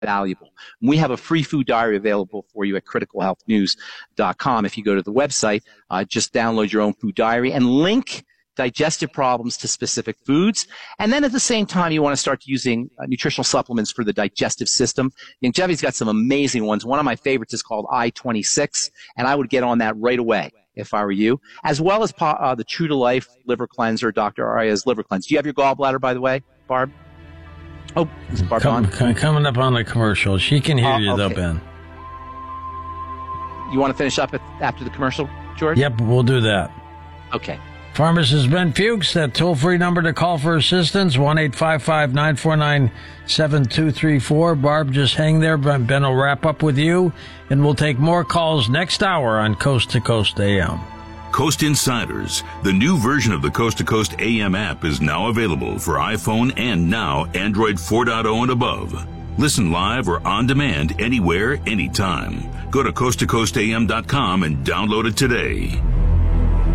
valuable. We have a free food diary available for you at criticalhealthnews.com. If you go to the website, just download your own food diary and link digestive problems to specific foods. And then at the same time, you want to start using nutritional supplements for the digestive system. Longevity's got some amazing ones. One of my favorites is called I-26, and I would get on that right away if I were you, as well as the True to Life Liver Cleanser, Dr. Aria's Liver Cleanse. Do you have your gallbladder, by the way, Barb? Oh, is Barb on? Coming up on the commercial. She can hear you, though, Ben. You want to finish up after the commercial, George? Yep, we'll do that. Okay. Pharmacist Ben Fuchs, that toll-free number to call for assistance, 1-855-949-7234. Barb, just hang there. Ben will wrap up with you, and we'll take more calls next hour on Coast to Coast AM. Coast Insiders, the new version of the Coast to Coast AM app, is now available for iPhone and now Android 4.0 and above. Listen live or on demand anywhere, anytime. Go to coasttocoastam.com and download it today.